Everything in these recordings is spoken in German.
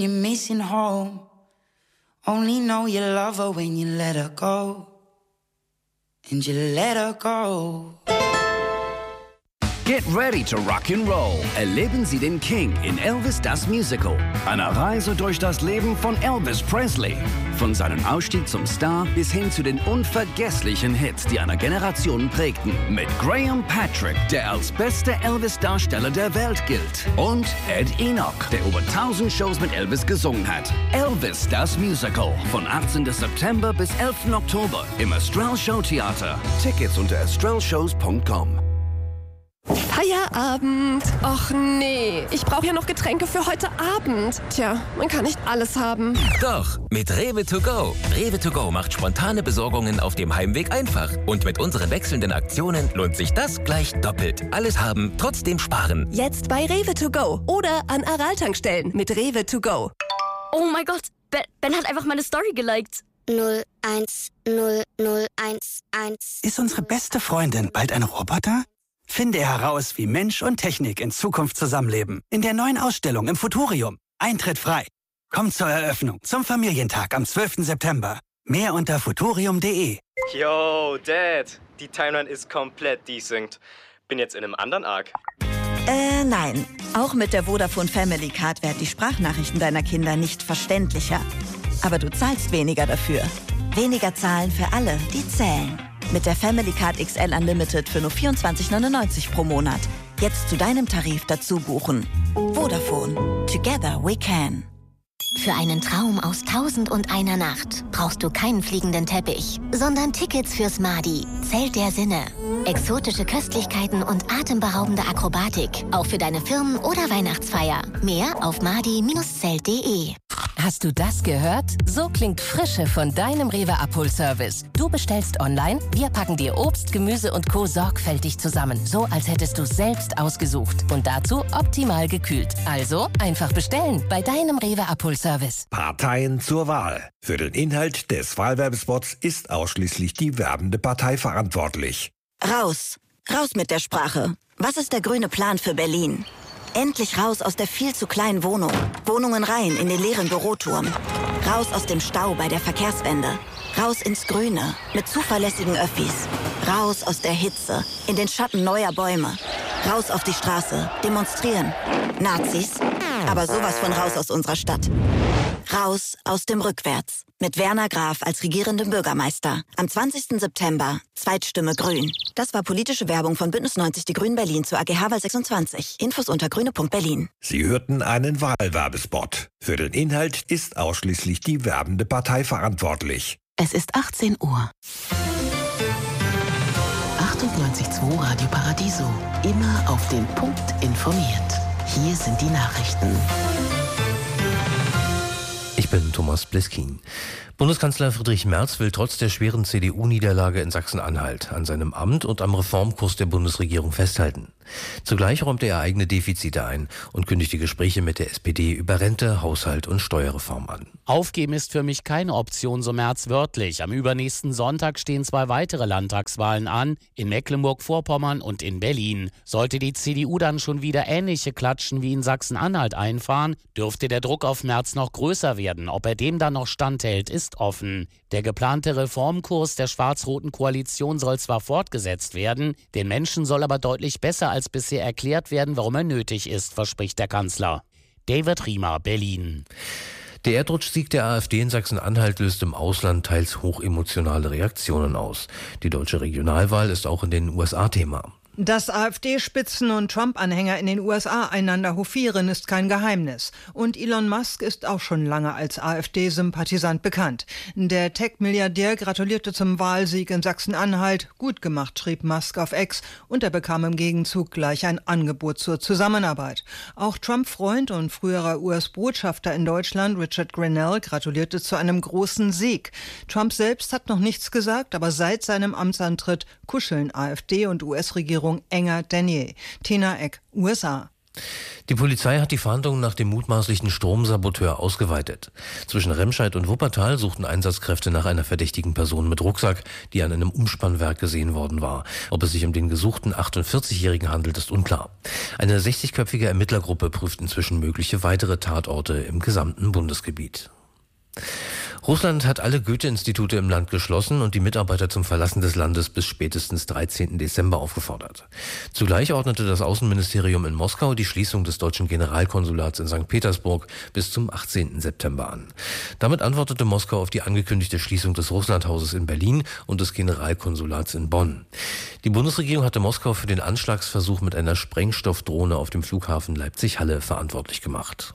You're missing home. Only know you love her when you let her go. And you let her go. Get ready to rock and roll. Erleben Sie den King in Elvis das Musical. Eine Reise durch das Leben von Elvis Presley. Von seinem Ausstieg zum Star bis hin zu den unvergesslichen Hits, die eine Generation prägten. Mit Graham Patrick, der als bester Elvis-Darsteller der Welt gilt. Und Ed Enoch, der über 1000 Shows mit Elvis gesungen hat. Elvis das Musical. Von 18. September bis 11. Oktober im Astral Show Theater. Tickets unter astralshows.com. Feierabend. Och nee, ich brauche ja noch Getränke für heute Abend. Tja, man kann nicht alles haben. Doch, mit Rewe to go. Rewe to go macht spontane Besorgungen auf dem Heimweg einfach. Und mit unseren wechselnden Aktionen lohnt sich das gleich doppelt. Alles haben, trotzdem sparen. Jetzt bei Rewe to go oder an Aral-Tankstellen mit Rewe to go. Oh mein Gott, Ben hat einfach meine Story geliked. 0100111. Ist unsere beste Freundin bald ein Roboter? Finde heraus, wie Mensch und Technik in Zukunft zusammenleben. In der neuen Ausstellung im Futurium. Eintritt frei. Kommt zur Eröffnung zum Familientag am 12. September. Mehr unter futurium.de. Yo, Dad. Die Timeline ist komplett desynced. Bin jetzt in einem anderen Arc. Nein. Auch mit der Vodafone Family Card werden die Sprachnachrichten deiner Kinder nicht verständlicher. Aber du zahlst weniger dafür. Weniger zahlen für alle, die zählen. Mit der Family Card XL Unlimited für nur 24,99 pro Monat. Jetzt zu deinem Tarif dazu buchen. Vodafone. Together we can. Für einen Traum aus 1001 Nacht brauchst du keinen fliegenden Teppich, sondern Tickets fürs Madi, Zelt der Sinne. Exotische Köstlichkeiten und atemberaubende Akrobatik, auch für deine Firmen- oder Weihnachtsfeier. Mehr auf madi-zelt.de. Hast du das gehört? So klingt Frische von deinem Rewe Abholservice. Du bestellst online, wir packen dir Obst, Gemüse und Co. sorgfältig zusammen. So, als hättest du selbst ausgesucht. Und dazu optimal gekühlt. Also einfach bestellen bei deinem Rewe Abholservice. Parteien zur Wahl. Für den Inhalt des Wahlwerbespots ist ausschließlich die werbende Partei verantwortlich. Raus. Raus mit der Sprache. Was ist der grüne Plan für Berlin? Endlich raus aus der viel zu kleinen Wohnung. Wohnungen rein in den leeren Büroturm. Raus aus dem Stau bei der Verkehrswende. Raus ins Grüne mit zuverlässigen Öffis. Raus aus der Hitze in den Schatten neuer Bäume. Raus auf die Straße. Demonstrieren. Nazis. Aber sowas von raus aus unserer Stadt. Raus aus dem Rückwärts. Mit Werner Graf als regierendem Bürgermeister. Am 20. September. Zweitstimme Grün. Das war politische Werbung von Bündnis 90 Die Grünen Berlin zur AGH-Wahl 26. Infos unter grüne.berlin. Sie hörten einen Wahlwerbespot. Für den Inhalt ist ausschließlich die werbende Partei verantwortlich. Es ist 18 Uhr. 98.2 Radio Paradiso. Immer auf den Punkt informiert. Hier sind die Nachrichten. Ich bin Thomas Bliskin. Bundeskanzler Friedrich Merz will trotz der schweren CDU-Niederlage in Sachsen-Anhalt an seinem Amt und am Reformkurs der Bundesregierung festhalten. Zugleich räumte er eigene Defizite ein und kündigte Gespräche mit der SPD über Rente, Haushalt und Steuerreform an. Aufgeben ist für mich keine Option, so Merz wörtlich. Am übernächsten Sonntag stehen 2 weitere Landtagswahlen an, in Mecklenburg-Vorpommern und in Berlin. Sollte die CDU dann schon wieder ähnliche Klatschen wie in Sachsen-Anhalt einfahren, dürfte der Druck auf Merz noch größer werden. Ob er dem dann noch standhält, ist offen. Der geplante Reformkurs der schwarz-roten Koalition soll zwar fortgesetzt werden, den Menschen soll aber deutlich besser als bisher erklärt werden, warum er nötig ist, verspricht der Kanzler. David Riemer, Berlin. Der Erdrutschsieg der AfD in Sachsen-Anhalt löst im Ausland teils hochemotionale Reaktionen aus. Die deutsche Regionalwahl ist auch in den USA Thema. Dass AfD-Spitzen und Trump-Anhänger in den USA einander hofieren, ist kein Geheimnis. Und Elon Musk ist auch schon lange als AfD-Sympathisant bekannt. Der Tech-Milliardär gratulierte zum Wahlsieg in Sachsen-Anhalt. Gut gemacht, schrieb Musk auf X. Und er bekam im Gegenzug gleich ein Angebot zur Zusammenarbeit. Auch Trump-Freund und früherer US-Botschafter in Deutschland, Richard Grenell, gratulierte zu einem großen Sieg. Trump selbst hat noch nichts gesagt, aber seit seinem Amtsantritt kuscheln AfD und US-Regierung enger denn je. Tina Eck, USA. Die Polizei hat die Fahndungen nach dem mutmaßlichen Stromsaboteur ausgeweitet. Zwischen Remscheid und Wuppertal suchten Einsatzkräfte nach einer verdächtigen Person mit Rucksack, die an einem Umspannwerk gesehen worden war. Ob es sich um den gesuchten 48-Jährigen handelt, ist unklar. Eine 60-köpfige Ermittlergruppe prüft inzwischen mögliche weitere Tatorte im gesamten Bundesgebiet. Russland hat alle Goethe-Institute im Land geschlossen und die Mitarbeiter zum Verlassen des Landes bis spätestens 13. Dezember aufgefordert. Zugleich ordnete das Außenministerium in Moskau die Schließung des deutschen Generalkonsulats in St. Petersburg bis zum 18. September an. Damit antwortete Moskau auf die angekündigte Schließung des Russlandhauses in Berlin und des Generalkonsulats in Bonn. Die Bundesregierung hatte Moskau für den Anschlagsversuch mit einer Sprengstoffdrohne auf dem Flughafen Leipzig-Halle verantwortlich gemacht.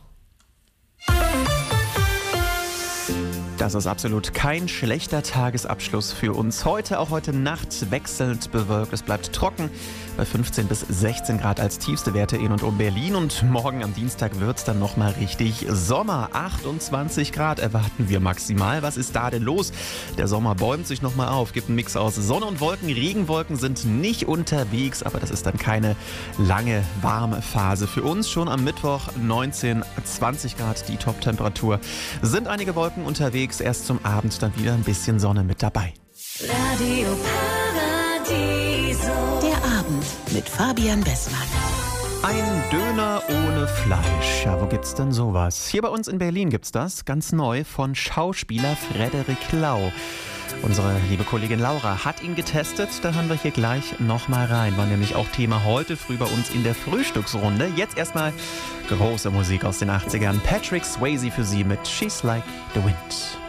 Das ist absolut kein schlechter Tagesabschluss für uns heute. Auch heute Nacht wechselnd bewölkt. Es bleibt trocken bei 15 bis 16 Grad als tiefste Werte in und um Berlin. Und morgen am Dienstag wird es dann nochmal richtig Sommer. 28 Grad erwarten wir maximal. Was ist da denn los? Der Sommer bäumt sich nochmal auf, gibt einen Mix aus Sonne und Wolken. Regenwolken sind nicht unterwegs, aber das ist dann keine lange warme Phase für uns. Schon am Mittwoch 19, 20 Grad die Top-Temperatur. Sind einige Wolken unterwegs. Erst zum Abend dann wieder ein bisschen Sonne mit dabei. Radio Paradiso. Der Abend mit Fabian Bessmann. Ein Döner ohne Fleisch. Ja, wo gibt's denn sowas? Hier bei uns in Berlin gibt's das, ganz neu, von Schauspieler Frederik Lau. Unsere liebe Kollegin Laura hat ihn getestet, da hören wir hier gleich nochmal rein. War nämlich auch Thema heute früh bei uns in der Frühstücksrunde. Jetzt erstmal große Musik aus den 80ern. Patrick Swayze für Sie mit She's Like the Wind.